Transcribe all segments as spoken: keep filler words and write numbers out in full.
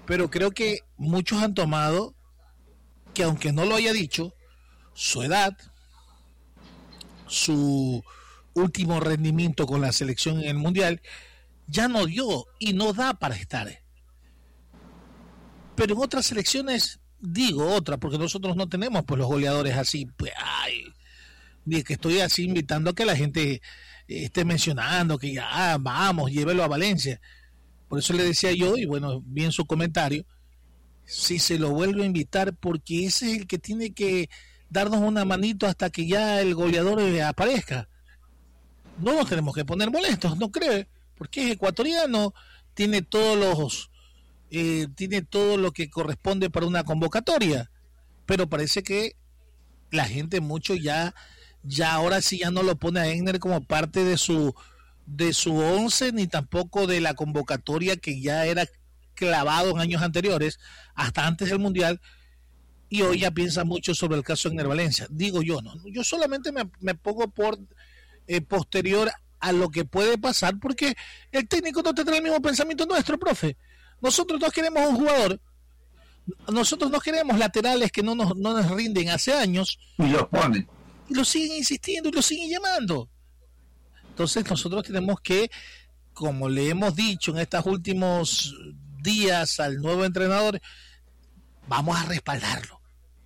pero creo que muchos han tomado que, aunque no lo haya dicho, su edad, su último rendimiento con la selección en el Mundial, ya no dio y no da para estar. Pero en otras selecciones, digo otra, porque nosotros no tenemos pues los goleadores así, pues, ay, ni que estoy así invitando a que la gente esté mencionando que ya, vamos, llévelo a Valencia. Por eso le decía yo, y bueno, vi en su comentario, si se lo vuelve a invitar, porque ese es el que tiene que darnos una manito hasta que ya el goleador aparezca. No nos tenemos que poner molestos, ¿no cree? Porque es ecuatoriano, tiene todos los eh, tiene todo lo que corresponde para una convocatoria, pero parece que la gente mucho ya ya ahora sí ya no lo pone a Egner como parte de su de su once, ni tampoco de la convocatoria que ya era clavado en años anteriores, hasta antes del Mundial, y hoy ya piensa mucho sobre el caso de Egner Valencia. Digo yo, no, yo solamente me, me pongo por eh, posterior a lo que puede pasar, porque el técnico no tendrá el mismo pensamiento nuestro, profe. Nosotros no queremos un jugador, nosotros no queremos laterales que no nos, no nos rinden hace años, y los ponen, y lo siguen insistiendo y lo siguen llamando. Entonces nosotros tenemos que, como le hemos dicho en estos últimos días al nuevo entrenador, vamos a respaldarlo.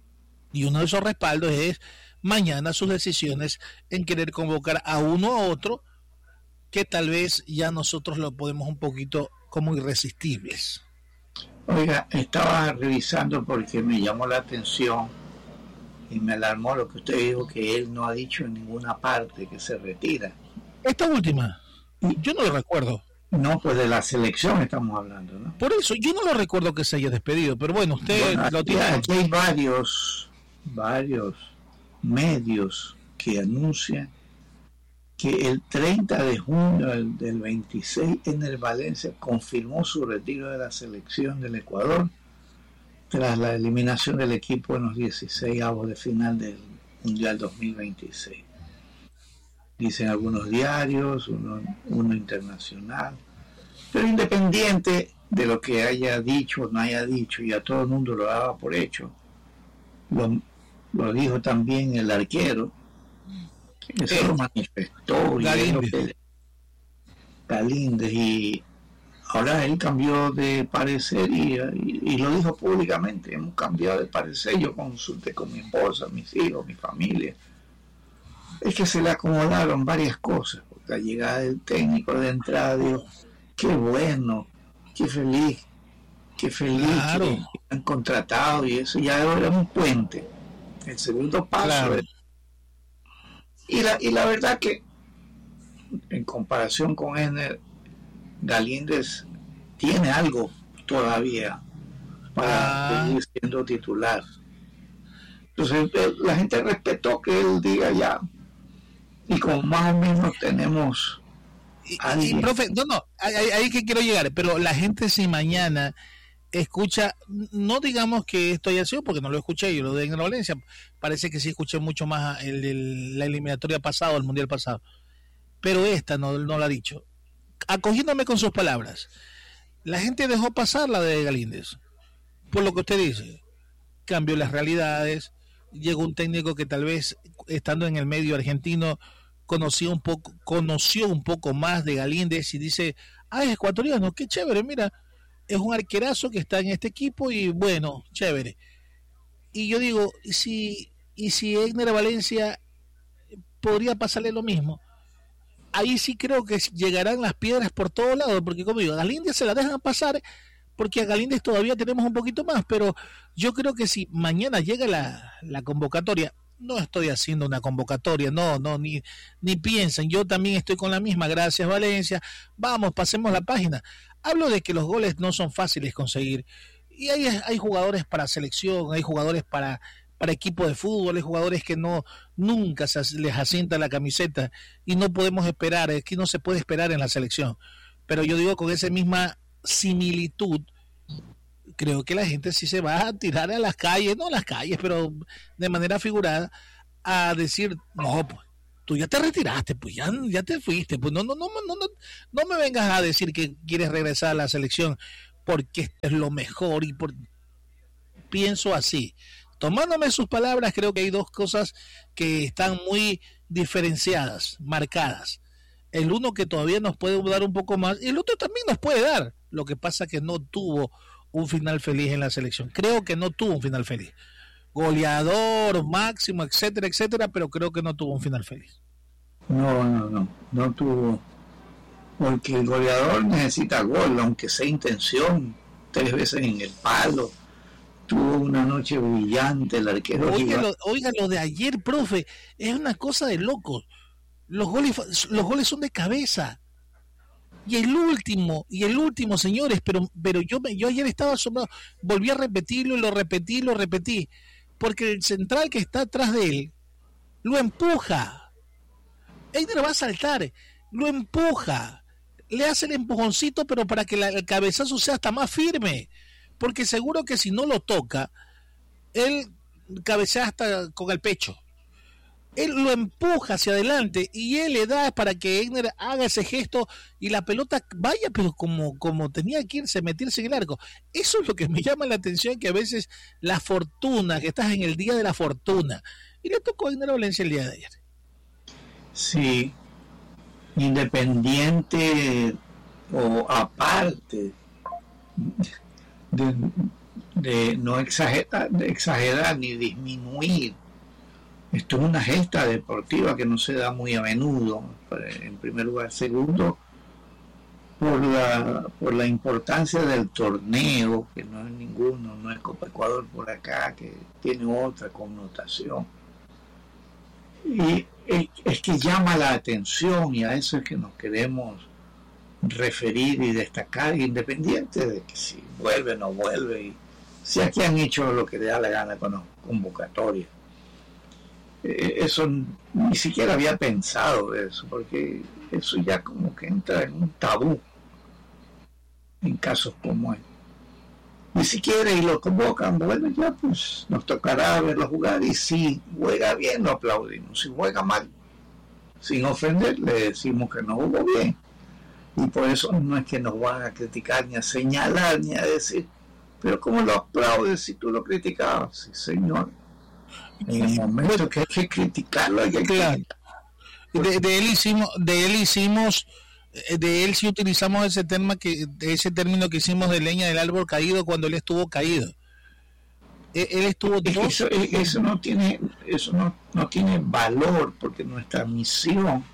Y uno de esos respaldos es mañana sus decisiones en querer convocar a uno a otro, que tal vez ya nosotros lo podemos un poquito como irresistibles. Oiga, estaba revisando porque me llamó la atención y me alarmó lo que usted dijo, que él no ha dicho en ninguna parte que se retira. Esta última, yo no lo recuerdo. No, pues de la selección estamos hablando, ¿no? Por eso, yo no lo recuerdo que se haya despedido, pero bueno, usted bueno, lo tiene. Aquí hay varios, varios medios que anuncian que el treinta de junio del, del veintiséis, Egner Valencia confirmó su retiro de la selección del Ecuador tras la eliminación del equipo en los dieciseisavos de final del Mundial dos mil veintiséis. Dicen algunos diarios, uno, uno internacional, pero independiente de lo que haya dicho o no haya dicho, y a todo el mundo lo daba por hecho, lo, lo dijo también el arquero, que eso eh, lo manifestó, Galíndez. Galíndez, y ahora él cambió de parecer y, y, y lo dijo públicamente: hemos cambiado de parecer, yo consulté con mi esposa, mis hijos, mi familia. Es que se le acomodaron varias cosas, porque la llegada del técnico de entrada, digo, qué bueno, qué feliz, qué feliz claro. que han contratado, y eso ya era un puente. El segundo paso claro. es, y la y la verdad que en comparación con Egner, Galíndez tiene algo todavía para ah. seguir siendo titular. Entonces la gente respetó que él diga ya, y como más o menos tenemos y, y, profe, no, no, ahí, ahí que quiero llegar, pero la gente si mañana escucha, no digamos que esto haya sido, porque no lo escuché yo, lo de Egner Valencia, parece que sí escuché mucho más el de la eliminatoria pasada, el mundial pasado, pero esta no, no lo ha dicho. Acogiéndome con sus palabras, la gente dejó pasar la de Galíndez, por lo que usted dice, cambió las realidades, llegó un técnico que tal vez estando en el medio argentino conoció un poco, conoció un poco más de Galíndez y dice, ah, es ecuatoriano, qué chévere, mira, es un arquerazo que está en este equipo y bueno, chévere. Y yo digo, ¿y si, y si Egner Valencia podría pasarle lo mismo? Ahí sí creo que llegarán las piedras por todos lados, porque como digo, a Galíndez se la dejan pasar, porque a Galíndez todavía tenemos un poquito más, pero yo creo que si mañana llega la, la convocatoria, no estoy haciendo una convocatoria, no, no, ni, ni piensen, yo también estoy con la misma, gracias Valencia, vamos, pasemos la página. Hablo de que los goles no son fáciles conseguir, y hay, hay jugadores para selección, hay jugadores para, para equipo de fútbol, hay jugadores que no, nunca se les asienta la camiseta, y no podemos esperar, es que no se puede esperar en la selección, pero yo digo con esa misma similitud, creo que la gente sí se va a tirar a las calles, no a las calles, pero de manera figurada, a decir, no, pues, tú ya te retiraste, pues ya, ya te fuiste, pues no, no, no, no, no, no me vengas a decir que quieres regresar a la selección, porque esto es lo mejor y por... pienso así. Tomándome sus palabras, creo que hay dos cosas que están muy diferenciadas, marcadas. El uno que todavía nos puede dar un poco más, y el otro también nos puede dar. Lo que pasa que no tuvo un final feliz en la selección. Creo que no tuvo un final feliz. Goleador, máximo, etcétera, etcétera, pero creo que no tuvo un final feliz. No, no, no, no tuvo. Porque el goleador necesita gol, aunque sea intención, tres veces en el palo. Tuvo una noche brillante el arquero. Oiga lo, oiga lo de ayer, profe, es una cosa de locos. Los goles, los goles son de cabeza. Y el último, y el último, señores, pero, pero yo, yo ayer estaba asombrado, volví a repetirlo y lo repetí, lo repetí, porque el central que está atrás de él lo empuja. Einer va a saltar, lo empuja, le hace el empujoncito, pero para que la, el cabezazo sea hasta más firme, porque seguro que si no lo toca, él cabecea hasta con el pecho. Él lo empuja hacia adelante y él le da para que Einer haga ese gesto y la pelota vaya, pero como, como tenía que irse, meterse en el arco. Eso es lo que me llama la atención, que a veces la fortuna, que estás en el día de la fortuna, y le tocó a Einer Valencia el día de ayer. Sí, independiente o aparte de, de no exagerar, de exagerar ni disminuir. Esto es una gesta deportiva que no se da muy a menudo, en primer lugar. Segundo, por la, por la importancia del torneo, que no es ninguno, no es Copa Ecuador por acá, que tiene otra connotación. Y es, es que llama la atención, y a eso es que nos queremos referir y destacar, independiente de que si vuelve o no vuelve, y si aquí han hecho lo que le da la gana con las convocatorias. Eso ni siquiera había pensado eso, porque eso ya como que entra en un tabú en casos como este. Ni siquiera y lo convocan, bueno, ya pues nos tocará verlo jugar, y si juega bien lo aplaudimos, si juega mal, sin ofender, le decimos que no jugó bien, y por eso no es que nos van a criticar ni a señalar ni a decir, pero ¿cómo lo aplaudes si tú lo criticabas? Sí, señor. En el momento que hay que criticarlo, hay que claro. de, de él hicimos de él hicimos de él sí utilizamos ese tema que ese término que hicimos de leña del árbol caído cuando él estuvo caído. Él, él estuvo dos... eso, eso no tiene eso no, no tiene valor, porque nuestra misión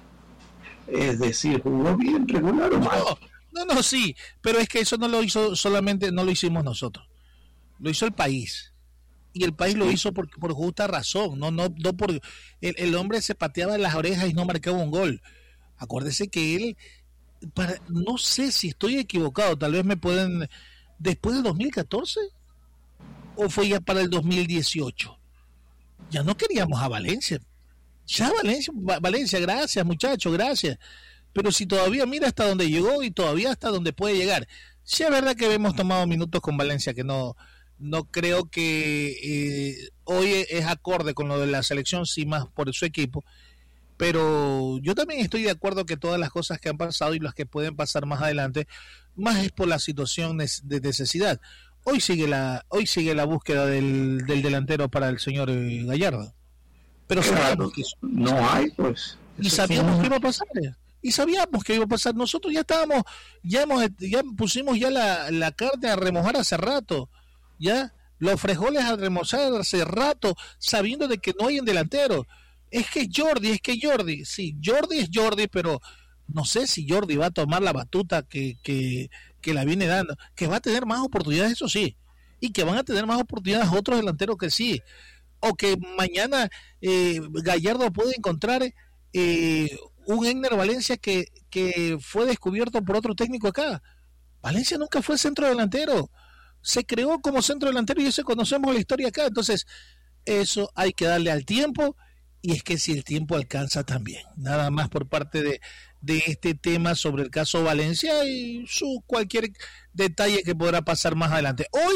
es decir, jugó bien, regular o mal. No, no, no, sí, pero es que eso no lo hizo solamente, no lo hicimos nosotros, lo hizo el país. Y el país lo hizo por, por justa razón, no, no, no por el, el hombre se pateaba las orejas y no marcaba un gol. Acuérdese que él, para, no sé si estoy equivocado, tal vez me pueden, después del dos mil catorce o fue ya para el dos mil dieciocho, ya no queríamos a Valencia, ya Valencia, Valencia, gracias muchachos, gracias, pero si todavía mira hasta donde llegó y todavía hasta donde puede llegar. Sí es verdad que hemos tomado minutos con Valencia que no No creo que eh, hoy es acorde con lo de la selección, sí, más por su equipo, pero yo también estoy de acuerdo que todas las cosas que han pasado y las que pueden pasar más adelante, más es por la situación de necesidad. Hoy sigue la hoy sigue la búsqueda del, del delantero para el señor Gallardo, pero claro, sabíamos que eso, no hay, pues, y sabíamos que iba a pasar. Y sabíamos que iba a pasar. Nosotros ya estábamos, ya hemos, ya pusimos ya la, la carne a remojar hace rato. Ya, los frijoles a remozar hace rato, sabiendo de que no hay un delantero. Es que Jordi, es que Jordi, sí, Jordi es Jordi, pero no sé si Jordi va a tomar la batuta que, que, que la viene dando, que va a tener más oportunidades, eso sí, y que van a tener más oportunidades otros delanteros que sí, o que mañana eh, Gallardo puede encontrar eh, un Einer Valencia que, que fue descubierto por otro técnico acá. Valencia nunca fue centro delantero, se creó como centro delantero y eso conocemos la historia acá. Entonces eso hay que darle al tiempo, y es que si el tiempo alcanza también. Nada más por parte de, de este tema sobre el caso Valencia y su cualquier detalle que podrá pasar más adelante. Hoy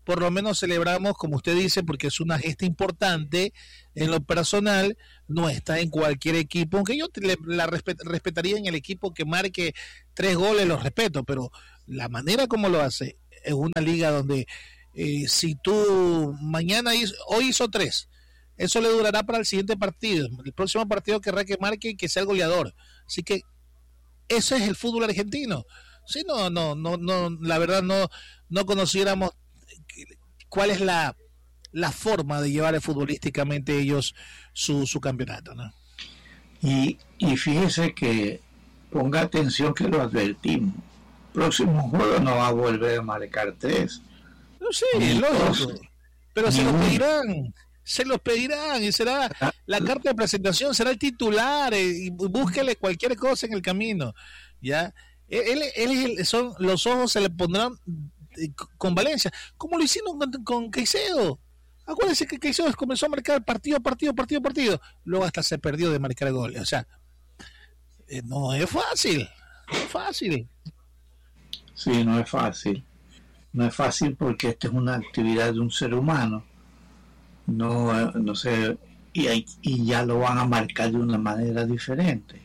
por lo menos celebramos, como usted dice, porque es una gesta importante. En lo personal, no está en cualquier equipo, aunque yo le, la respet, respetaría en el equipo que marque tres goles, los respeto, pero la manera como lo hace es una liga donde eh, si tú mañana hizo, hoy hizo tres, eso le durará para el siguiente partido. El próximo partido querrá que marque y que sea el goleador. Así que ese es el fútbol argentino. Si no, no, no, no, la verdad no, no conociéramos cuál es la, la forma de llevar futbolísticamente ellos su, su campeonato, ¿no? Y, y fíjese que ponga atención que lo advertimos. Próximo juego no va a volver a marcar tres. No sé, lógico. Pero se los pedirán, se los pedirán y será la carta de presentación, será el titular y búsquele cualquier cosa en el camino, ¿ya? Él, él, él, son, los ojos se le pondrán con Valencia, como lo hicieron con, con Caicedo. Acuérdense que Caicedo comenzó a marcar partido, partido, partido, partido, luego hasta se perdió de marcar goles. O sea, eh, no es fácil, no es fácil. Sí, no es fácil. No es fácil porque esta es una actividad de un ser humano. No, no sé, y, hay, y ya lo van a marcar de una manera diferente.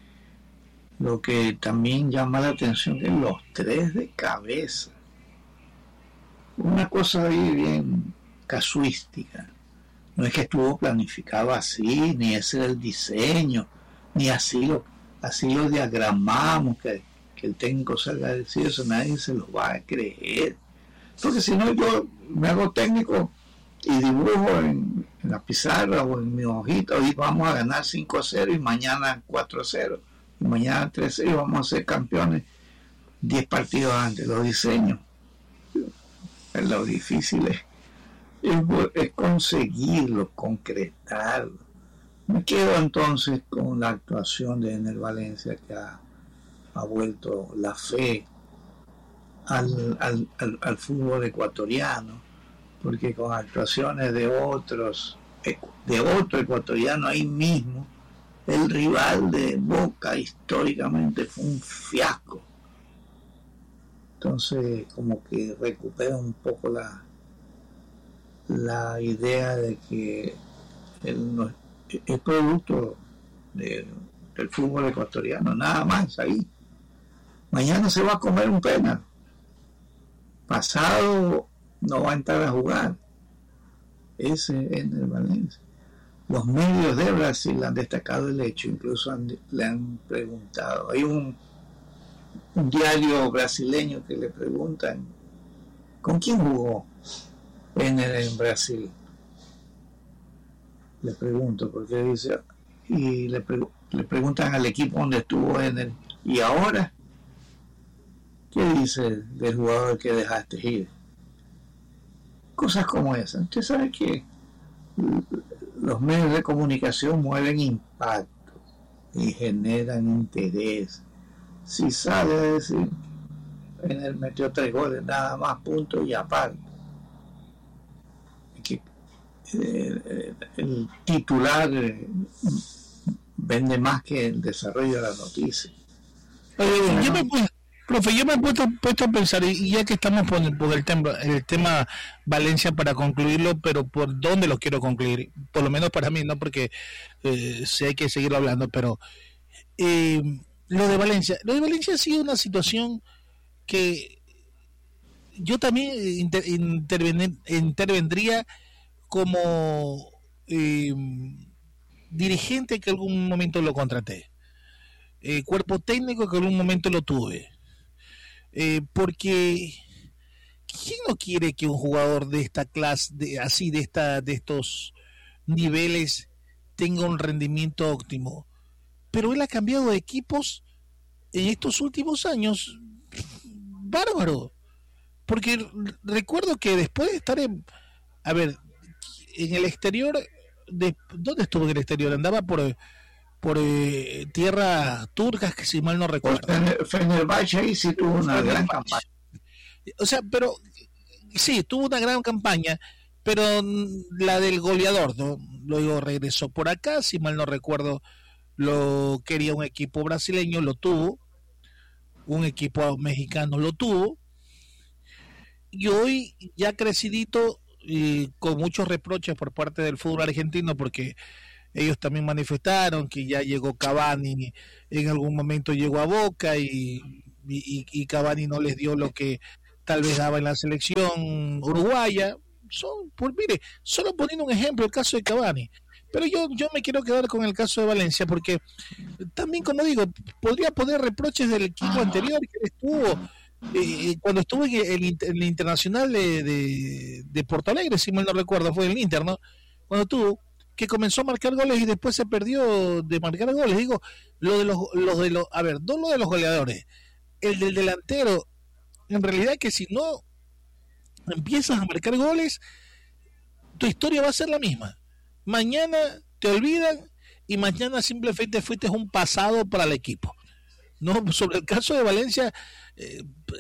Lo que también llama la atención es los tres de cabeza. Una cosa ahí bien casuística. No es que estuvo planificado así, ni ese era el diseño, ni así lo, así lo diagramamos, que, que el técnico salga a decir eso, nadie se lo va a creer. Porque si no, yo me hago técnico y dibujo en, en la pizarra o en mi hojita, hoy vamos a ganar cinco a cero y mañana cuatro a cero. Y mañana tres a cero y vamos a ser campeones diez partidos antes. Los diseños, lo difícil es, es, es conseguirlo, concretarlo. Me quedo entonces con la actuación de Ener Valencia, que ha, ha vuelto la fe al, al, al, al fútbol ecuatoriano, porque con actuaciones de otros de otro ecuatoriano ahí mismo, el rival de Boca históricamente fue un fiasco. Entonces como que recupera un poco la la idea de que él no es, es producto de, del fútbol ecuatoriano, nada más ahí. Mañana se va a comer un penal, pasado no va a entrar a jugar. Ese es el Valencia. Los medios de Brasil han destacado el hecho, incluso han, le han preguntado. Hay un, un diario brasileño que le preguntan ¿con quién jugó Ener en Brasil? Le pregunto, porque dice, y le, pre, le preguntan al equipo donde estuvo Ener, ¿y ahora? ¿Qué dice del jugador que dejaste ir? Cosas como esas. Usted sabe que los medios de comunicación mueven impacto y generan interés. Si sale a decir, Ener metió tres goles, nada más, punto y aparte. Que eh, el titular eh, vende más que el desarrollo de la noticia. Eh, yo me, profe, yo me he puesto, puesto a pensar, y ya que estamos por el, por el, tema, el tema Valencia para concluirlo, pero por dónde lo quiero concluir, por lo menos para mí, no porque eh, sí hay que seguirlo hablando, pero eh, lo de Valencia, lo de Valencia ha sido una situación que yo también inter, interven, intervendría como eh, dirigente que en algún momento lo contraté, eh, cuerpo técnico que en algún momento lo tuve, eh, porque ¿quién no quiere que un jugador de esta clase, de, así de esta, de estos niveles, tenga un rendimiento óptimo? Pero él ha cambiado de equipos en estos últimos años, bárbaro, porque recuerdo que después de estar en, a ver, en el exterior, de, ¿dónde estuvo en el exterior? Andaba por por eh, tierras turcas, que si mal no recuerdo. Fenerbahce ahí sí tuvo una Fenerbahce. gran campaña. O sea, pero sí, tuvo una gran campaña, pero la del goleador, ¿no? Luego regresó por acá, si mal no recuerdo, lo quería un equipo brasileño, lo tuvo, un equipo mexicano lo tuvo, y hoy ya crecidito y con muchos reproches por parte del fútbol argentino, porque ellos también manifestaron que ya llegó Cavani, en algún momento llegó a Boca y, y, y Cavani no les dio lo que tal vez daba en la selección uruguaya. Son, pues mire, solo poniendo un ejemplo, el caso de Cavani. Pero yo, yo me quiero quedar con el caso de Valencia, porque también, como digo, podría poner reproches del equipo anterior que estuvo, eh, cuando estuvo en el, el, el Internacional de, de, de Porto Alegre, si mal no recuerdo, fue el Inter, ¿no? Cuando estuvo, que comenzó a marcar goles y después se perdió de marcar goles. Digo, lo de los, los de los, a ver, no lo de los goleadores, el del delantero, en realidad que si no empiezas a marcar goles, tu historia va a ser la misma. Mañana te olvidan y mañana simplemente fuiste un pasado para el equipo. No, sobre el caso de Valencia, eh,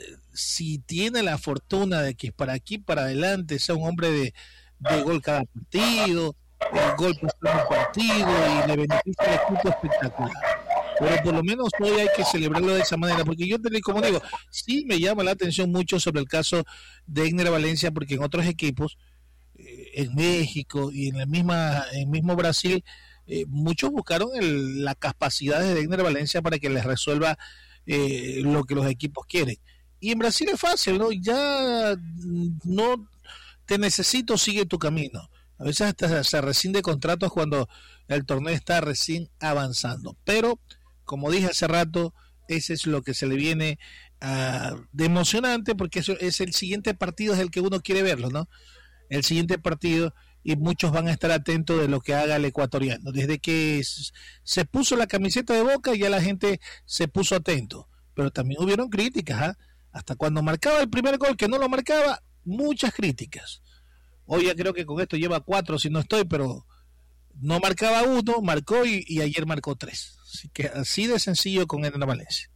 si tiene la fortuna de que para aquí, para adelante, sea un hombre de, de gol cada partido, el gol por cada partido y le beneficia al equipo, espectacular. Pero por lo menos hoy hay que celebrarlo de esa manera, porque yo te como digo, sí me llama la atención mucho sobre el caso de Egner Valencia, porque en otros equipos, eh, en México y en el misma en mismo Brasil, eh, muchos buscaron el, la capacidad de Egner Valencia para que les resuelva eh, lo que los equipos quieren. Y en Brasil es fácil, ¿no? Ya no te necesito, sigue tu camino. A veces hasta se rescinde contratos cuando el torneo está recién avanzando. Pero, como dije hace rato, ese es lo que se le viene uh, de emocionante, porque eso es el siguiente partido, es el que uno quiere verlo, ¿no? El siguiente partido, y muchos van a estar atentos de lo que haga el ecuatoriano. Desde que se puso la camiseta de Boca, ya la gente se puso atento. Pero también hubieron críticas, ¿eh? Hasta cuando marcaba el primer gol, que no lo marcaba, muchas críticas. Hoy ya creo que con esto lleva cuatro, si no estoy, pero no marcaba uno, marcó y, y ayer marcó tres. Así que así de sencillo con Egner Valencia.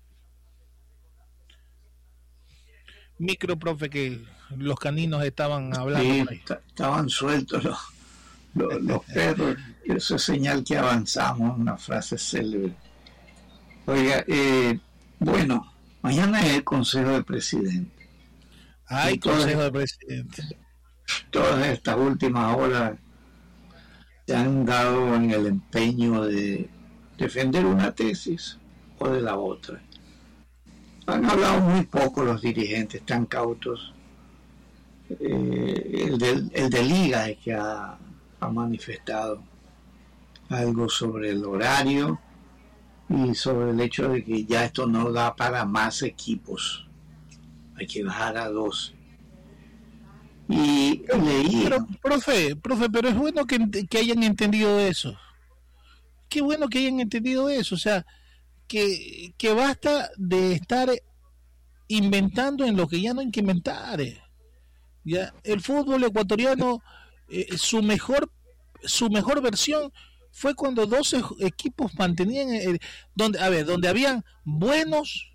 Micro, profe, que los caninos estaban hablando. Sí, por ahí. Estaban sueltos los, los, los perros. Eso es señal que avanzamos, una frase célebre. Oiga, eh, bueno, mañana es el Consejo de Presidente. Hay Consejo de Presidente. Todas estas últimas horas se han dado en el empeño de defender una tesis o de la otra. Han hablado muy poco los dirigentes, tan cautos. Eh, el, de, el de Liga es que ha, ha manifestado algo sobre el horario y sobre el hecho de que ya esto no da para más equipos. Hay que bajar a doce. Y leí. Pero, profe, profe, pero es bueno que, que hayan entendido eso. Qué bueno que hayan entendido eso. O sea, que, que basta de estar inventando en lo que ya no hay que inventar. Ya, el fútbol ecuatoriano, eh, su mejor su mejor versión fue cuando doce equipos mantenían, eh, donde, a ver, donde habían buenos,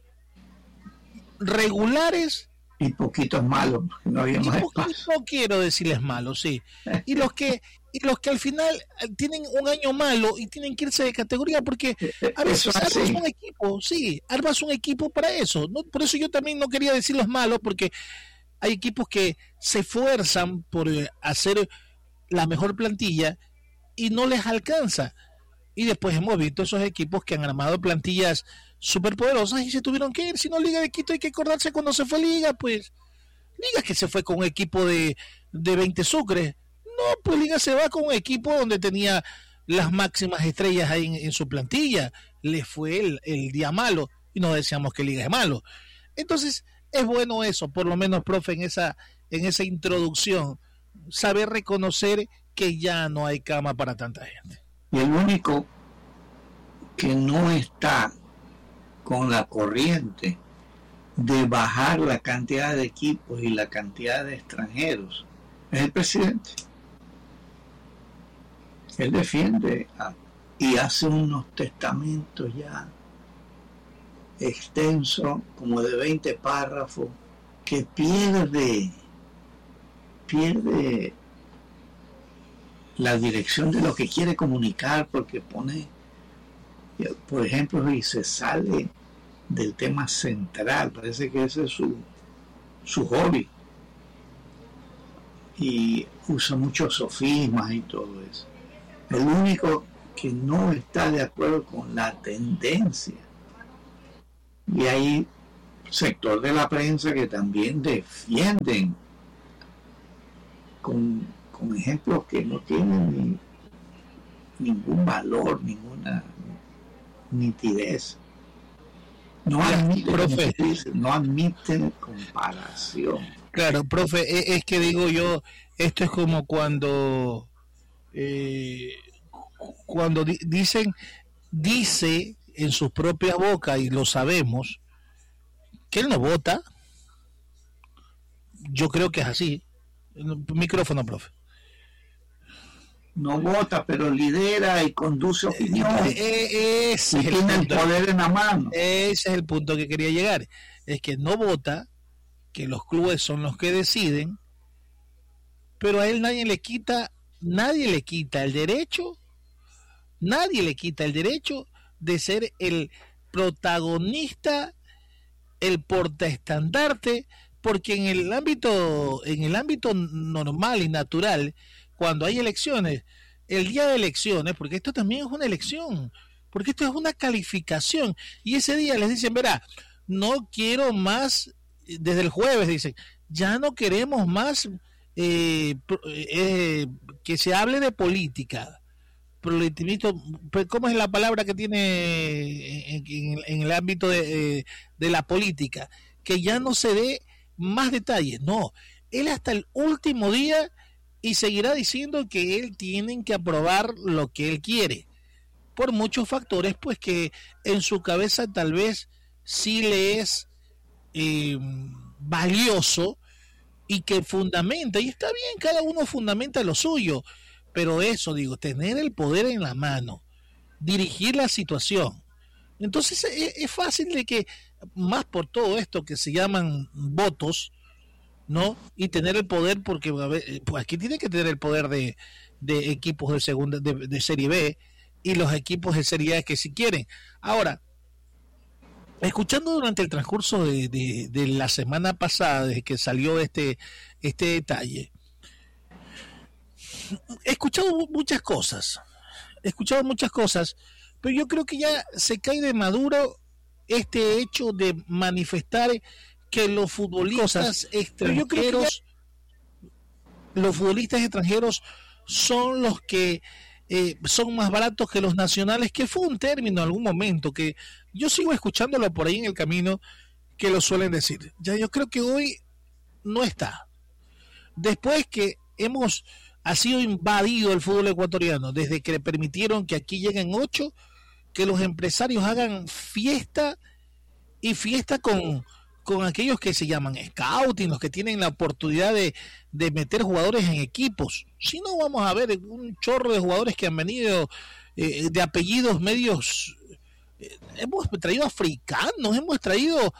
regulares y poquitos malos, porque no había más espacio. No quiero decirles malos, sí. Y los que y los que al final tienen un año malo y tienen que irse de categoría, porque a veces armas un equipo, sí, armas un equipo para eso. ¿No? Por eso yo también no quería decir los malos, porque hay equipos que se esfuerzan por hacer la mejor plantilla y no les alcanza. Y después hemos visto esos equipos que han armado plantillas superpoderosas y se tuvieron que ir. Si no, Liga de Quito, hay que acordarse cuando se fue Liga, pues Liga que se fue con un equipo de, de veinte sucres. No, pues Liga se va con un equipo donde tenía las máximas estrellas ahí en, en su plantilla. Le fue el, el día malo y no decíamos que Liga es malo. Entonces es bueno eso, por lo menos, profe, en esa, en esa introducción, saber reconocer que ya no hay cama para tanta gente. Y el único que no está con la corriente de bajar la cantidad de equipos y la cantidad de extranjeros es el presidente. Él defiende a, y hace unos testamentos ya extensos, como de veinte párrafos, que pierde pierde la dirección de lo que quiere comunicar, porque pone, por ejemplo, y se sale del tema central. Parece que ese es su su hobby. Y usa muchos sofismas y todo eso. El único que no está de acuerdo con la tendencia. Y hay sector de la prensa que también defienden con, con ejemplos que no tienen ni, ningún valor, ninguna nitidez. No admiten, profe, no admiten comparación. Claro, profe, es que digo yo, esto es como cuando eh, cuando di dicen, dice en sus propias bocas, y lo sabemos, que él no vota. Yo creo que es así. Micrófono, profe. No vota, pero lidera y conduce opinión. Eh, eh, ese y tiene el poder en la mano. Ese es el punto que quería llegar. Es que no vota, que los clubes son los que deciden, pero a él nadie le quita, nadie le quita el derecho, nadie le quita el derecho de ser el protagonista, el portaestandarte, porque en el ámbito, en el ámbito normal y natural, cuando hay elecciones, el día de elecciones, porque esto también es una elección, porque esto es una calificación, y ese día les dicen, verá, no quiero más, desde el jueves dicen, ya no queremos más eh, eh, que se hable de política. ¿Cómo es la palabra que tiene en, en, en el ámbito de, eh, de la política? Que ya no se dé más detalles. No, él hasta el último día y seguirá diciendo que él tiene que aprobar lo que él quiere, por muchos factores, pues que en su cabeza tal vez sí le es eh, valioso y que fundamenta, y está bien, cada uno fundamenta lo suyo, pero eso, digo, tener el poder en la mano, dirigir la situación, entonces es, es fácil de que, más por todo esto que se llaman votos, ¿no? Y tener el poder, porque a ver, pues aquí tiene que tener el poder de, de equipos de segunda, de, de serie B, y los equipos de serie A que si quieren. Ahora, escuchando durante el transcurso de, de, de la semana pasada, desde que salió este, este detalle, he escuchado muchas cosas, he escuchado muchas cosas, pero yo creo que ya se cae de maduro este hecho de manifestar que los futbolistas extranjeros, ya... los futbolistas extranjeros son los que eh, son más baratos que los nacionales, que fue un término en algún momento que yo sigo escuchándolo por ahí en el camino, que lo suelen decir. Ya yo creo que hoy no está. Después que hemos ha sido invadido el fútbol ecuatoriano, desde que le permitieron que aquí lleguen ocho, que los empresarios hagan fiesta y fiesta con, con aquellos que se llaman scouting, los que tienen la oportunidad de, de meter jugadores en equipos. Si no, vamos a ver un chorro de jugadores que han venido eh, de apellidos medios, eh, hemos traído africanos, hemos traído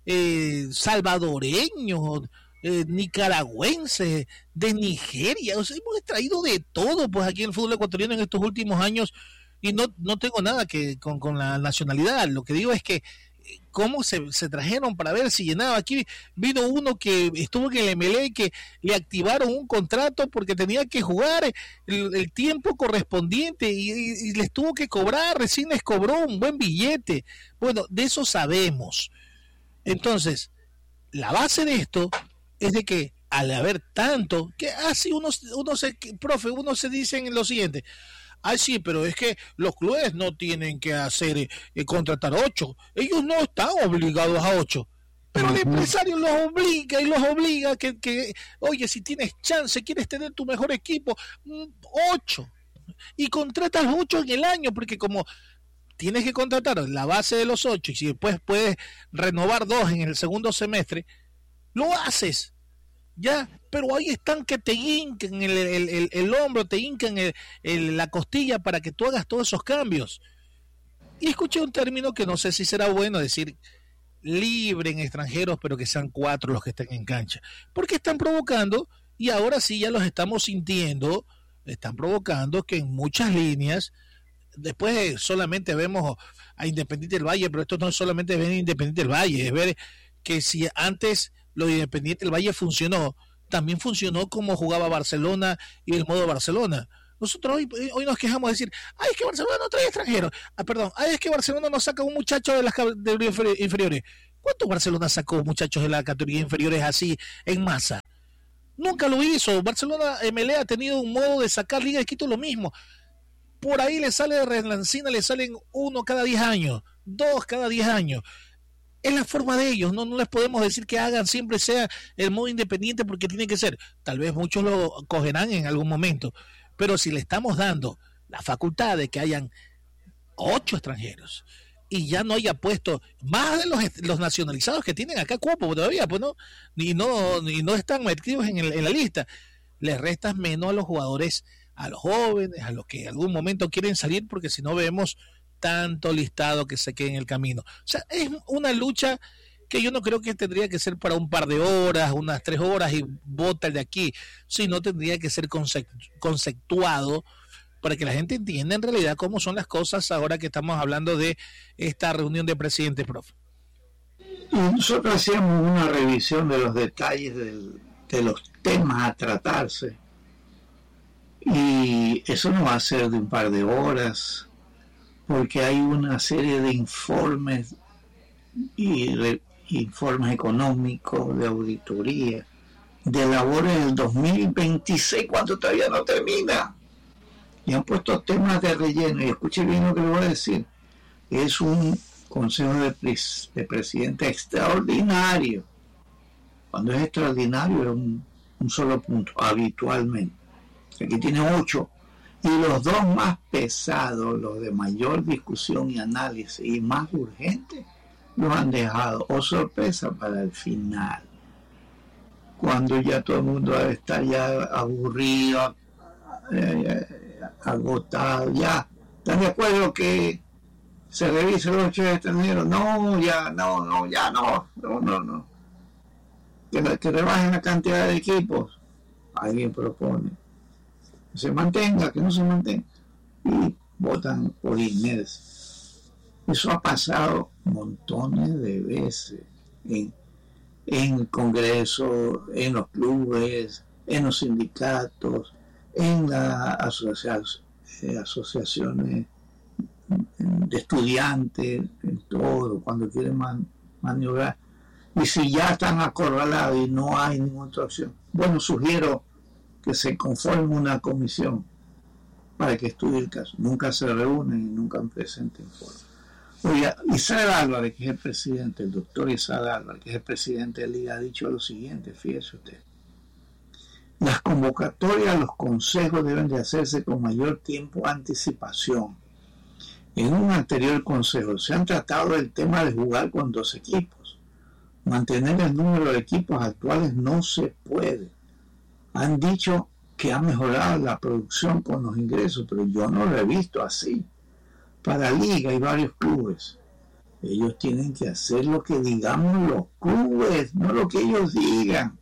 eh, salvadoreños, eh, nicaragüenses, de Nigeria, o sea, hemos traído de todo pues aquí en el fútbol ecuatoriano en estos últimos años, y no, no tengo nada que con, con la nacionalidad. Lo que digo es que cómo se, se trajeron para ver si llenaba. Aquí vino uno que estuvo en el M L E, que le activaron un contrato porque tenía que jugar el, el tiempo correspondiente y, y, y les tuvo que cobrar, recién les cobró un buen billete. Bueno, de eso sabemos. Entonces, la base de esto es de que al haber tanto, que así uno, uno se, profe, uno se dice en lo siguiente: ay, sí, pero es que los clubes no tienen que hacer eh, contratar ocho. Ellos no están obligados a ocho. Pero uh-huh. El empresario los obliga y los obliga que, que, oye, si tienes chance, quieres tener tu mejor equipo, ocho. Y contratas ocho en el año, porque como tienes que contratar la base de los ocho y si después puedes renovar dos en el segundo semestre, lo haces. Ya, pero ahí están que te hincan el, el, el, el hombro, te hincan el, el, la costilla para que tú hagas todos esos cambios. Y escuché un término que no sé si será bueno decir, libre en extranjeros, pero que sean cuatro los que estén en cancha. Porque están provocando, y ahora sí ya los estamos sintiendo, están provocando que en muchas líneas, después solamente vemos a Independiente del Valle, pero esto no es solamente ver Independiente del Valle, es ver que si antes lo de Independiente del Valle funcionó, también funcionó como jugaba Barcelona y el modo Barcelona. Nosotros hoy, hoy nos quejamos de decir, ay, es que Barcelona no trae extranjeros. Ah, perdón, ay, es que Barcelona no saca un muchacho de las categorías inferiores. ¿Cuántos Barcelona sacó muchachos de las categorías inferiores así en masa? Nunca lo hizo. Barcelona M L E ha tenido un modo de sacar Liga de Quito lo mismo. Por ahí le sale de Relancina, le salen uno cada diez años, dos cada diez años. Es la forma de ellos, no, no les podemos decir que hagan siempre sea el modo independiente porque tiene que ser. Tal vez muchos lo cogerán en algún momento, pero si le estamos dando la facultad de que hayan ocho extranjeros y ya no haya puesto más de los, los nacionalizados que tienen acá cupo todavía, pues no, ni no, ni no están metidos en, el, en la lista, les restas menos a los jugadores, a los jóvenes, a los que en algún momento quieren salir, porque si no vemos tanto listado que se quede en el camino. O sea, es una lucha que yo no creo que tendría que ser para un par de horas, unas tres horas y bota el de aquí, sino tendría que ser conceptuado para que la gente entienda en realidad cómo son las cosas ahora que estamos hablando de esta reunión de presidentes, profe. Y nosotros hacíamos una revisión de los detalles del, de los temas a tratarse, y eso no va a ser de un par de horas, porque hay una serie de informes y re, informes económicos, de auditoría, de labores del dos mil veintiséis, cuando todavía no termina, y han puesto temas de relleno. Y escuche bien lo que le voy a decir, es un consejo de, de presidente extraordinario. Cuando es extraordinario es un, un solo punto, habitualmente. Aquí tiene ocho, y los dos más pesados, los de mayor discusión y análisis y más urgentes, los han dejado, oh sorpresa, para el final, cuando ya todo el mundo debe estar ya aburrido, eh, agotado. Ya ¿están de acuerdo que se revise los ocho extranjeros? No, ya, no, no, ya no, no, no, no. Que, que rebajen la cantidad de equipos. Alguien propone que se mantenga, que no se mantenga, y votan por inercia. Eso ha pasado montones de veces en, en el Congreso, en los clubes, en los sindicatos, en las asociaciones, eh, asociaciones de estudiantes, en todo, cuando quieren man, maniobrar. Y si ya están acorralados y no hay ninguna otra opción, bueno, sugiero que se conforme una comisión para que estudie el caso. Nunca se reúnen y nunca presenten informes. Oye, Isaac Álvarez, que es el presidente, el doctor Isaac Álvarez, que es el presidente de la Liga, ha dicho lo siguiente, fíjese usted: las convocatorias a los consejos deben de hacerse con mayor tiempo de anticipación. En un anterior consejo se han tratado el tema de jugar con dos equipos. Mantener el número de equipos actuales no se puede. Han dicho que ha mejorado la producción con los ingresos, pero yo no lo he visto así. Para Liga y varios clubes, ellos tienen que hacer lo que digamos los clubes, no lo que ellos digan.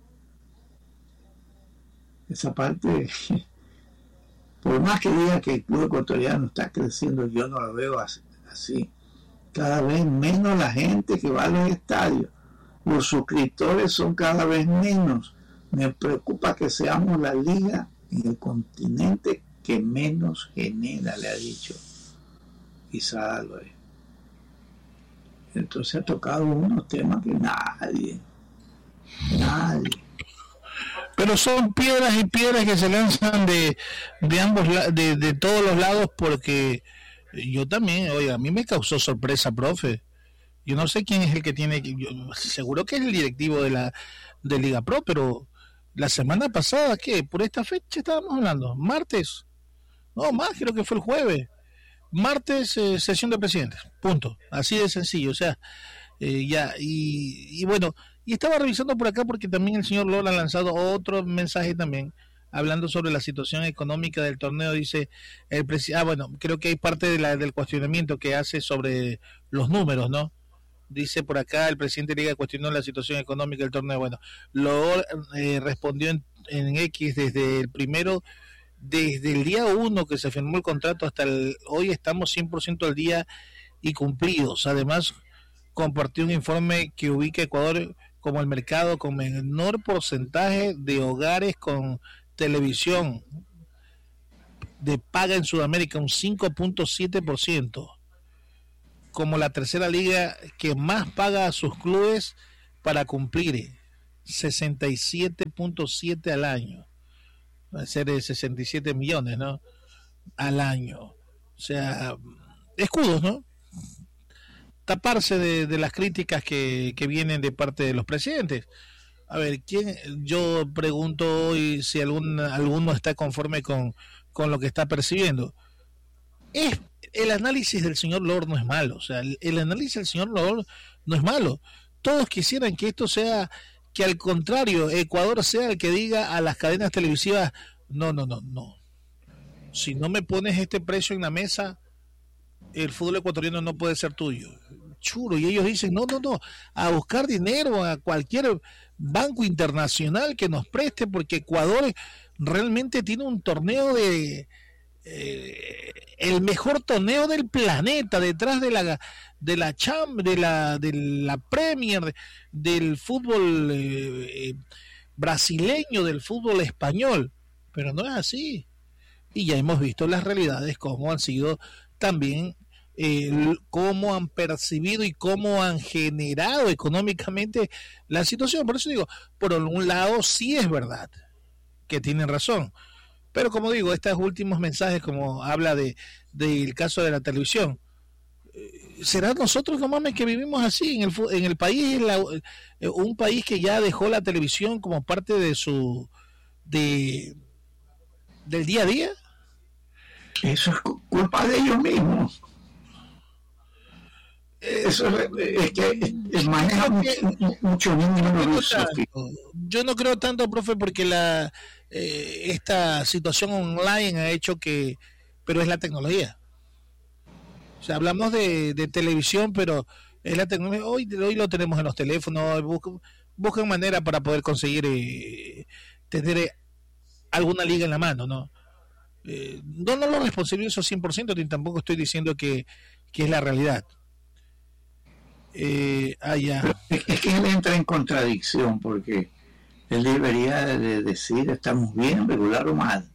Esa parte, por más que diga que el club ecuatoriano está creciendo, yo no lo veo así. Cada vez menos la gente que va a los estadios, los suscriptores son cada vez menos. Me preocupa que seamos la liga en el continente que menos genera, le ha dicho Isaac Álvarez. Entonces ha tocado unos temas que nadie, nadie. Pero son piedras y piedras que se lanzan de, de ambos, de, de todos los lados, porque yo también, oye, a mí me causó sorpresa, profe. Yo no sé quién es el que tiene, yo, seguro que es el directivo de la de Liga Pro, pero la semana pasada, ¿qué? Por esta fecha estábamos hablando, martes, no más, creo que fue el jueves, martes, eh, sesión de presidentes, punto, así de sencillo, o sea, eh, ya, y, y bueno, y estaba revisando por acá porque también el señor Lola ha lanzado otro mensaje también, hablando sobre la situación económica del torneo. Dice el presidente, ah bueno, creo que hay parte de la, del cuestionamiento que hace sobre los números, ¿no? Dice por acá, el presidente de Liga cuestionó la situación económica del torneo. Bueno, lo eh, respondió en, en X desde el primero, desde el día uno que se firmó el contrato hasta el, hoy estamos cien por ciento al día y cumplidos. Además, compartió un informe que ubica a Ecuador como el mercado con menor porcentaje de hogares con televisión de paga en Sudamérica, un cinco punto siete por ciento, como la tercera liga que más paga a sus clubes para cumplir, sesenta y siete punto siete al año, va a ser de sesenta y siete millones, ¿no? Al año. O sea, escudos, ¿no? Taparse de, de las críticas que, que vienen de parte de los presidentes. A ver, ¿quién? Yo pregunto hoy si algún, alguno está conforme con, con lo que está percibiendo. Es, el análisis del señor Lord no es malo, o sea, el, el análisis del señor Lord no es malo. Todos quisieran que esto sea, que al contrario, Ecuador sea el que diga a las cadenas televisivas, no, no, no, no. Si no me pones este precio en la mesa, el fútbol ecuatoriano no puede ser tuyo. Churo, y ellos dicen, no, no, no, a buscar dinero a cualquier banco internacional que nos preste, porque Ecuador realmente tiene un torneo de eh, el mejor torneo del planeta, detrás de la de la Cham, de la de la Premier, de, del fútbol eh, eh, brasileño, del fútbol español, pero no es así. Y ya hemos visto las realidades, cómo han sido también, eh, cómo han percibido y cómo han generado económicamente la situación. Por eso digo, por un lado sí es verdad que tienen razón, pero como digo, estos últimos mensajes, como habla de del caso de la televisión, eh, será nosotros nomás que vivimos así en el en el país, la, eh, un país que ya dejó la televisión como parte de su de del día a día. Eso es culpa de ellos mismos. Eso es, es que es, maneja mucho, mucho niños. Yo no creo tanto, profe, porque la eh, esta situación online ha hecho que, pero es la tecnología. O sea, hablamos de, de televisión, pero es la tecnología. Hoy, hoy lo tenemos en los teléfonos. Buscan, buscan manera para poder conseguir eh, tener eh, alguna liga en la mano, ¿no? Eh, no, no lo responsabilizo cien por ciento, ni tampoco estoy diciendo que, que es la realidad. Eh, ah, ya. Es, es que él entra en contradicción, porque él debería de decir estamos bien, regular o mal.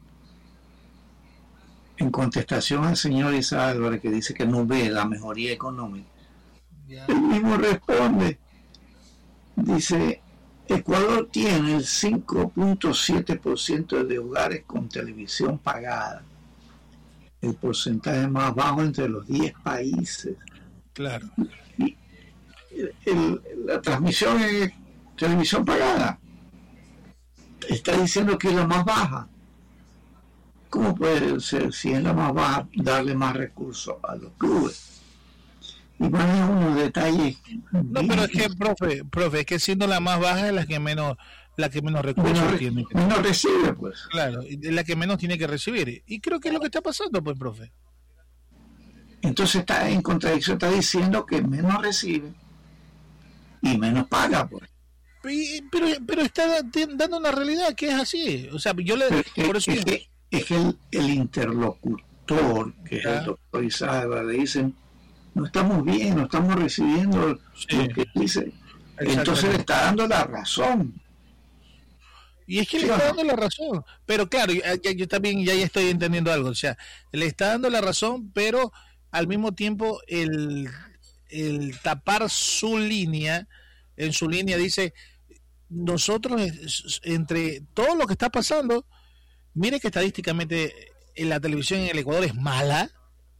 En contestación al señor Isa Álvarez, que dice que no ve la mejoría económica, ya. Él mismo responde, dice: Ecuador tiene el cinco punto siete por ciento de hogares con televisión pagada, el porcentaje más bajo entre los diez países. Claro. Y el, el, la transmisión es televisión pagada. Está diciendo que es la más baja. ¿Cómo puede ser, si es la más baja, darle más recursos a los clubes? Y van unos detalles. No, pero es que, profe, profe, es que siendo la más baja es la que menos, la que menos recursos menos, tiene. Menos recibe, pues. Claro, es la que menos tiene que recibir. Y creo que es lo que está pasando, pues, profe. Entonces está en contradicción, está diciendo que menos recibe y menos paga, pues. Y, pero, pero está dando una realidad que es así. O sea, yo le. Es, por eso es, que, es que el, el interlocutor, que es el doctor Isabel, le dicen: no estamos bien, no estamos recibiendo sí. lo que dice. Entonces le está dando la razón. Y es que ¿sí le está no? dando la razón. Pero claro, yo, yo también ya, ya estoy entendiendo algo. O sea, le está dando la razón, pero al mismo tiempo el, el tapar su línea, en su línea dice, nosotros entre todo lo que está pasando, mire que estadísticamente en la televisión en el Ecuador es mala,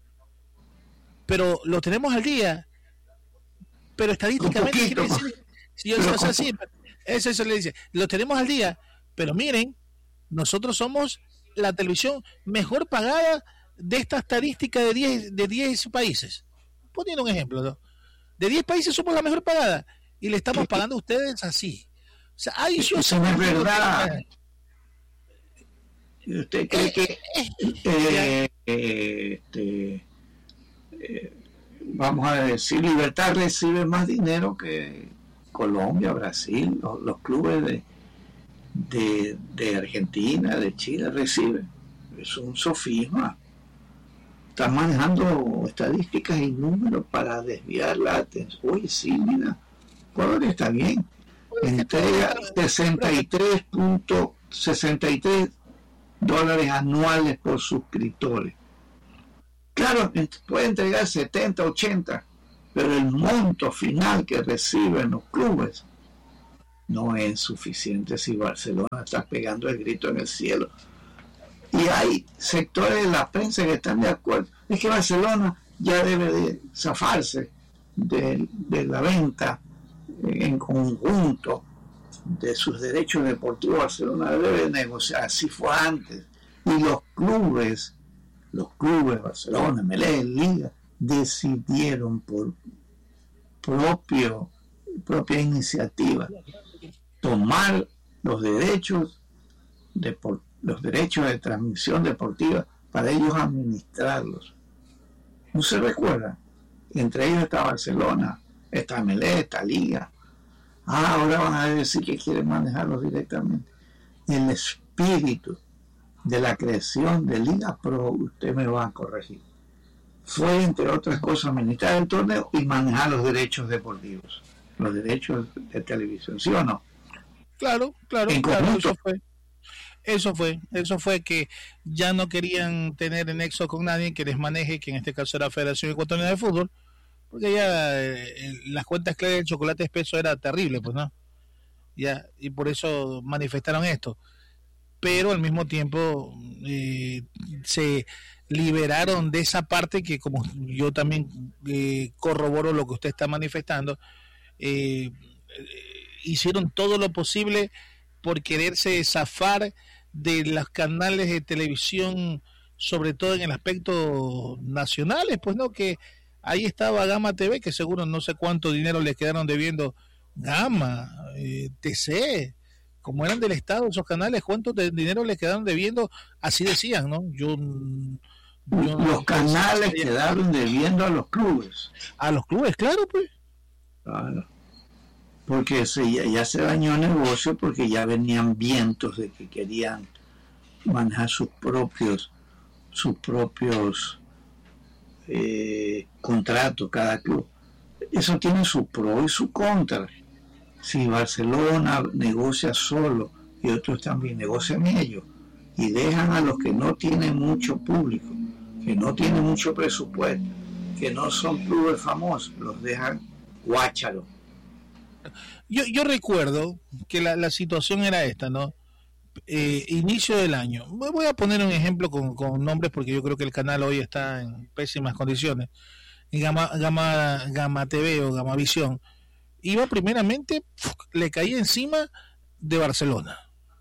pero lo tenemos al día, pero estadísticamente quiere decir, si yo, o sea, sí, eso, eso le dice, lo tenemos al día, pero miren, nosotros somos la televisión mejor pagada de esta estadística de diez de diez países, poniendo un ejemplo, ¿no? De diez países somos la mejor pagada y le estamos pagando a ustedes así. O sea, hay eso no es verdad. ¿Usted cree que eh, eh, este Eh, vamos a decir, Libertad recibe más dinero que Colombia, Brasil, los, los clubes de, de, de Argentina, de Chile reciben? Es un sofisma. Están manejando estadísticas y números para desviar la atención. Oye, sí, mira, Ecuador está bien. entrega sesenta y tres punto sesenta y tres dólares anuales por suscriptores. Claro, puede entregar setenta, ochenta, pero el monto final que reciben los clubes no es suficiente si Barcelona está pegando el grito en el cielo. Y hay sectores de la prensa que están de acuerdo. Es que Barcelona ya debe de zafarse de, de la venta en conjunto de sus derechos deportivos. Barcelona debe de negociar, así fue antes. Y los clubes, los clubes, Barcelona, M L E, Liga, decidieron por propio, propia iniciativa tomar los derechos de, los derechos de transmisión deportiva para ellos administrarlos. ¿No se recuerda? Entre ellos está Barcelona, está M L E, está Liga. Ah, ahora van a decir que quieren manejarlos directamente. El espíritu de la creación de Liga Pro, usted me va a corregir, fue, entre otras cosas, administrar el torneo y manejar los derechos deportivos, los derechos de televisión, ¿sí o no? Claro, claro, en claro, eso fue. Eso fue, eso fue que ya no querían tener en nexo con nadie que les maneje, que en este caso era la Federación Ecuatoriana de Fútbol, porque ya eh, las cuentas claras del chocolate espeso era terrible, pues, ¿no? Ya, y por eso manifestaron esto. Pero al mismo tiempo eh, se liberaron de esa parte que, como yo también eh, corroboro lo que usted está manifestando, eh, hicieron todo lo posible por quererse zafar de los canales de televisión, sobre todo en el aspecto nacionales, pues no, que ahí estaba Gama T V, que seguro no sé cuánto dinero les quedaron debiendo Gama, eh, T C, como eran del Estado esos canales, cuánto de dinero les quedaron debiendo, así decían, ¿no? Yo, yo los canales pensé, quedaron debiendo a los clubes. A los clubes, claro, pues. Claro. Porque se, ya, ya se dañó el negocio, porque ya venían vientos de que querían manejar sus propios sus propios eh, contratos cada club. Eso tiene su pro y su contra. Si Barcelona negocia solo y otros también negocian ellos y dejan a los que no tienen mucho público, que no tienen mucho presupuesto, que no son clubes famosos, los dejan guácharos. Yo, yo recuerdo que la, la situación era esta, ¿no? Eh, inicio del año. Voy a poner un ejemplo con, con nombres porque yo creo que el canal hoy está en pésimas condiciones. Gama, Gama, Gama T V o Gama Visión iba primeramente, le caía encima de Barcelona.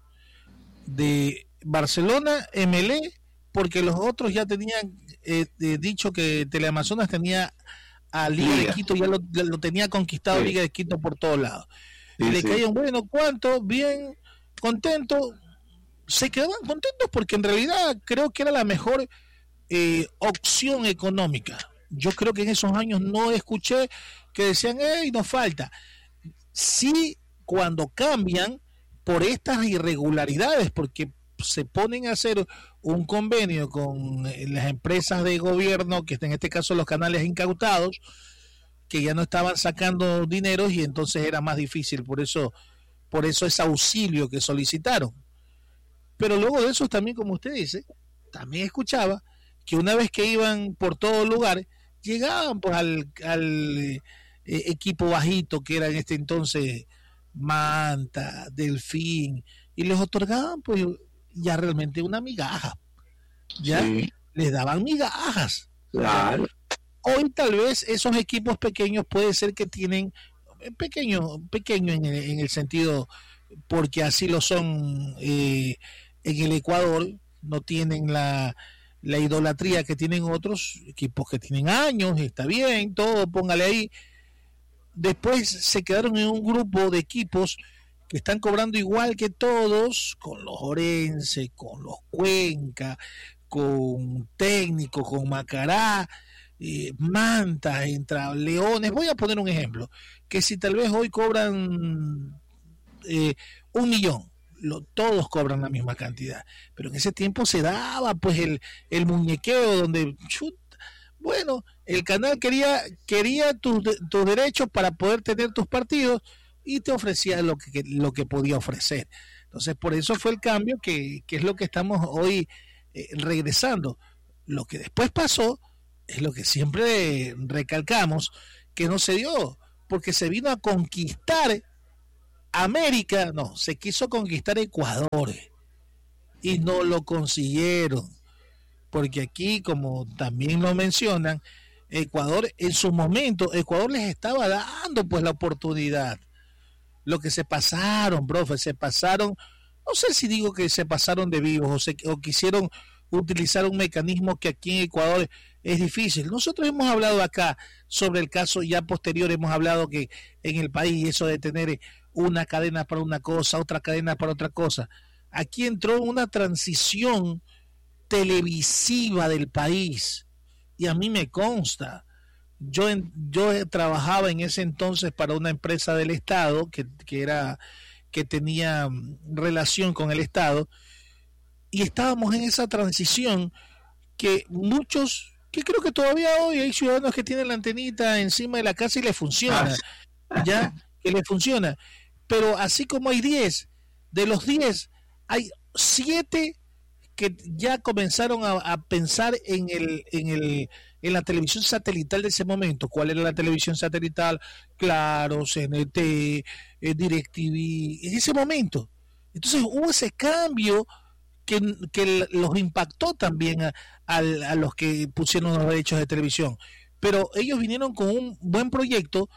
De Barcelona, M L E, porque los otros ya tenían eh, eh, dicho que Teleamazonas tenía a Liga, Liga de Quito, ya lo, lo tenía conquistado, sí. Liga de Quito por todos lados. Sí, y le sí. caían, bueno, ¿cuánto? Bien, contento. Se quedaban contentos porque en realidad creo que era la mejor eh, opción económica. Yo creo que en esos años no escuché que decían, hey, nos falta. Sí, cuando cambian por estas irregularidades, porque se ponen a hacer un convenio con las empresas de gobierno, que en este caso los canales incautados, que ya no estaban sacando dinero y entonces era más difícil, por eso, por eso ese auxilio que solicitaron. Pero luego de eso también, como usted dice, también escuchaba que una vez que iban por todo lugar, llegaban pues al, al eh, equipo bajito que era en este entonces Manta, Delfín, y les otorgaban pues ya realmente una migaja, ya sí. les daban migajas. Claro. Hoy tal vez esos equipos pequeños puede ser que tienen pequeño, pequeño en el, en el sentido porque así lo son eh, en el Ecuador, no tienen la la idolatría que tienen otros equipos que tienen años, está bien, todo, póngale ahí. Después se quedaron en un grupo de equipos que están cobrando igual que todos, con los Orense, con los Cuenca, con Técnico, con Macará, eh, Manta, entre Leones. Voy a poner un ejemplo, que si tal vez hoy cobran eh, un millón, Lo, todos cobran la misma cantidad, pero en ese tiempo se daba pues el, el muñequeo donde chut, bueno, el canal quería quería tus, tus derechos para poder tener tus partidos y te ofrecía lo que, lo que podía ofrecer. Entonces, por eso fue el cambio que, que es lo que estamos hoy eh, regresando. Lo que después pasó es lo que siempre recalcamos, que no se dio, porque se vino a conquistar América, no, se quiso conquistar Ecuador y no lo consiguieron, porque aquí, como también lo mencionan, Ecuador en su momento, Ecuador les estaba dando pues la oportunidad. Lo que se pasaron, profe, se pasaron, no sé si digo que se pasaron de vivos o, se, o quisieron utilizar un mecanismo que aquí en Ecuador es difícil. Nosotros hemos hablado acá sobre el caso ya posterior, hemos hablado que en el país eso de tener una cadena para una cosa, otra cadena para otra cosa. Aquí entró una transición televisiva del país y a mí me consta. Yo, yo trabajaba en ese entonces para una empresa del Estado que, que, era, que tenía relación con el Estado y estábamos en esa transición que muchos, que creo que todavía hoy hay ciudadanos que tienen la antenita encima de la casa y le funciona, ya, que le funciona. Pero así como hay diez, de los diez hay siete que ya comenzaron a, a pensar en el, en el en la televisión satelital de ese momento. ¿Cuál era la televisión satelital? Claro, C N T, eh, DirecTV, en ese momento. Entonces hubo ese cambio que, que los impactó también a, a, a los que pusieron los derechos de televisión. Pero ellos vinieron con un buen proyecto,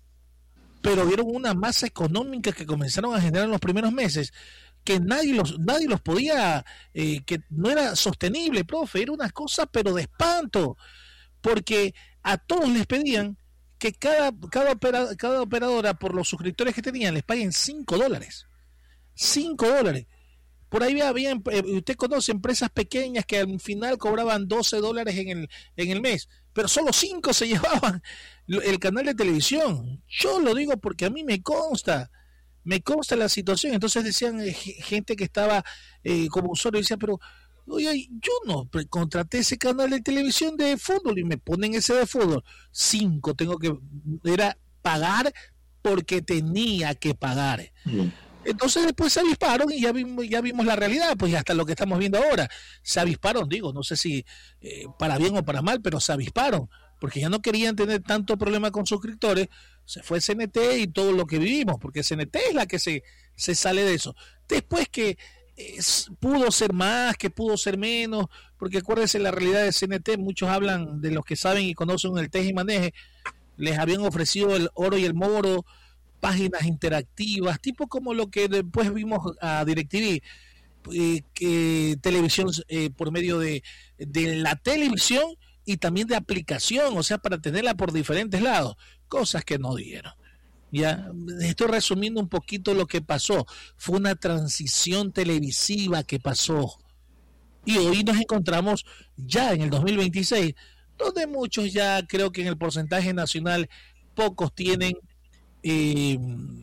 pero vieron una masa económica que comenzaron a generar en los primeros meses que nadie los nadie los podía, eh, que no era sostenible, profe, era una cosa pero de espanto, porque a todos les pedían que cada cada, opera, cada operadora por los suscriptores que tenían les paguen cinco dólares, cinco dólares. Por ahí había, usted conoce empresas pequeñas que al final cobraban doce dólares en el, en el mes, pero solo cinco se llevaban el canal de televisión. Yo lo digo porque a mí me consta, me consta la situación. Entonces decían eh, gente que estaba eh, como usuario, decía, pero oye, yo no contraté ese canal de televisión de fútbol y me ponen ese de fútbol. Cinco, tengo que, era pagar porque tenía que pagar. Mm. Entonces después se avisparon y ya vimos, ya vimos la realidad, pues hasta lo que estamos viendo ahora. Se avisparon, digo, no sé si eh, para bien o para mal, pero se avisparon, porque ya no querían tener tanto problema con suscriptores. Se fue C N T y todo lo que vivimos, porque C N T es la que se, se sale de eso. Después que eh, pudo ser más, que pudo ser menos, porque acuérdense la realidad de C N T, muchos hablan de los que saben y conocen el teje y maneje, les habían ofrecido el oro y el moro, páginas interactivas, tipo como lo que después vimos a DirecTV, eh, que televisión eh, por medio de, de la televisión y también de aplicación, o sea, para tenerla por diferentes lados, cosas que no dieron. Ya estoy resumiendo un poquito lo que pasó. Fue una transición televisiva que pasó. Y hoy nos encontramos ya en el dos mil veintiséis, donde muchos ya creo que en el porcentaje nacional pocos tienen eh,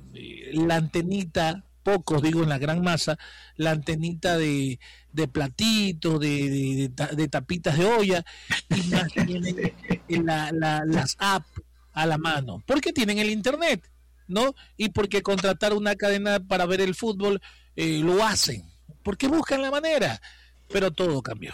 la antenita, pocos digo en la gran masa, la antenita de, de platitos, de, de, de, de tapitas de olla, y más tienen la, la, las apps a la mano, porque tienen el internet, ¿no? Y porque contratar una cadena para ver el fútbol eh, lo hacen, porque buscan la manera, pero todo cambió.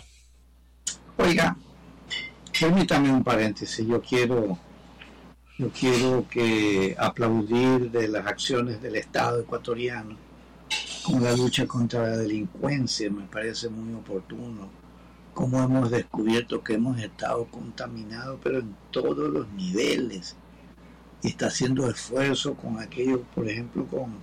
Oiga, permítame un paréntesis, yo quiero yo quiero que aplaudir de las acciones del Estado ecuatoriano con la lucha contra la delincuencia, me parece muy oportuno, como hemos descubierto que hemos estado contaminados, pero en todos los niveles, y está haciendo esfuerzo con aquello, por ejemplo, con,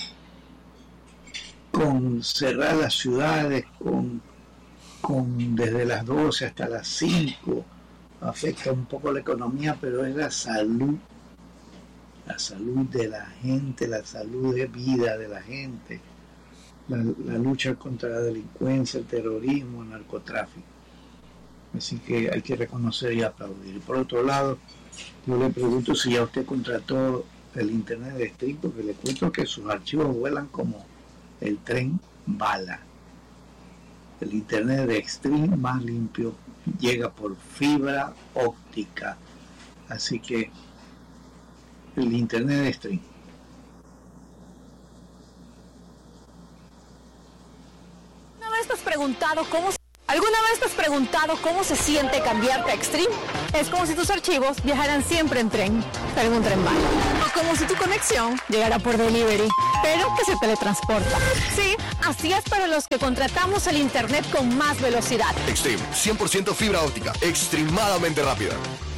con cerrar las ciudades, con, con desde las doce hasta las cinco, afecta un poco la economía, pero es la salud, la salud de la gente, la salud de vida de la gente, la, la lucha contra la delincuencia, el terrorismo, el narcotráfico. Así que hay que reconocer y aplaudir. Y por otro lado, yo le pregunto si ya usted contrató el internet de Stream, porque le cuento que sus archivos vuelan como el tren bala. El internet de Stream más limpio llega por fibra óptica. Así que el internet de Stream. te has preguntado cómo... ¿Alguna vez te has preguntado cómo se siente cambiarte a Extreme? Es como si tus archivos viajaran siempre en tren, pero en un tren bala. O como si tu conexión llegara por delivery, pero que se teletransporta. Sí, así es para los que contratamos el internet con más velocidad. Extreme, cien por ciento fibra óptica, extremadamente rápida.